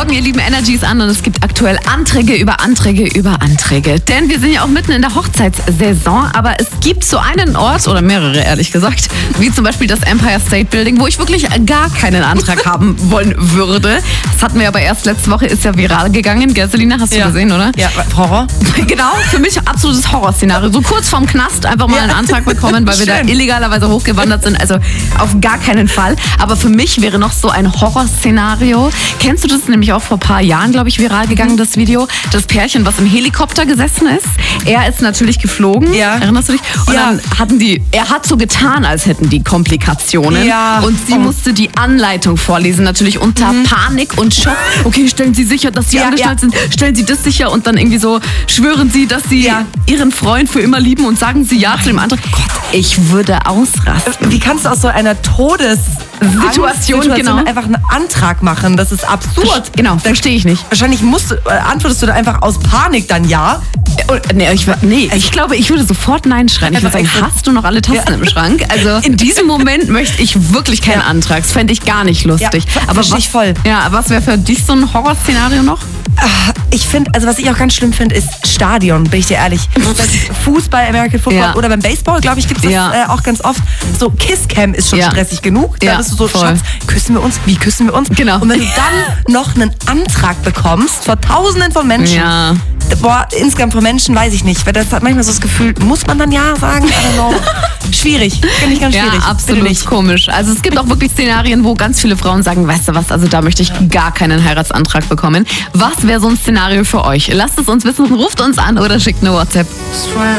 Morgen, ihr lieben Energies an und es gibt aktuell Anträge über Anträge über Anträge. Denn wir sind ja auch mitten in der Hochzeitssaison, aber es gibt so einen Ort, oder mehrere ehrlich gesagt, wie zum Beispiel das Empire State Building, wo ich wirklich gar keinen Antrag haben wollen würde. Das hatten wir aber erst letzte Woche, ist ja viral gegangen. Gell, Selina, hast du gesehen, oder? Ja, Horror. Genau, für mich absolutes Horrorszenario. So kurz vorm Knast einfach mal einen Antrag bekommen, weil wir da illegalerweise hochgewandert sind. Also auf gar keinen Fall. Aber für mich wäre noch so ein Horrorszenario. Kennst du das nämlich auch vor ein paar Jahren, glaube ich, viral gegangen, das Video? Das Pärchen, was im Helikopter gesessen ist. Er ist natürlich geflogen. Ja. Erinnerst du dich? Und dann er hat so getan, als hätten die Komplikationen. Ja. Und sie musste die Anleitung vorlesen, natürlich unter Panik und Schock. Okay, stellen Sie sicher, dass Sie angeschnallt sind. Stellen Sie das sicher und dann irgendwie so schwören Sie, dass Sie Ihren Freund für immer lieben und sagen Sie ja zu dem Antrag. Gott, ich würde ausrasten. Wie kannst du aus so einer Todessituation genau. einfach einen Antrag machen? Das ist absurd. Genau, verstehe ich nicht. Wahrscheinlich antwortest du da einfach aus Panik dann ja. Ich glaube, ich würde sofort Nein schreien. Ich würde sagen, hast du noch alle Tassen im Schrank? Also in diesem Moment möchte ich wirklich keinen Antrag. Das fände ich gar nicht lustig. Ja, aber was wäre für dich so ein Horrorszenario noch? Ich finde, also was ich auch ganz schlimm finde, ist Stadion, bin ich dir ehrlich. Fußball, American Football oder beim Baseball, glaube ich, gibt es das auch ganz oft. So Kisscam ist schon stressig genug. Da bist du so, Schatz, küssen wir uns? Wie küssen wir uns? Genau. Und wenn du dann noch einen Antrag bekommst vor Tausenden von Menschen, insgesamt von Menschen weiß ich nicht, weil das hat manchmal so das Gefühl, muss man dann ja sagen? I don't know. Schwierig, finde ich ganz schwierig. Ja, absolut komisch. Also es gibt auch wirklich Szenarien, wo ganz viele Frauen sagen, weißt du was, also da möchte ich gar keinen Heiratsantrag bekommen. Was wäre so ein Szenario für euch? Lasst es uns wissen, ruft uns an oder schickt eine WhatsApp.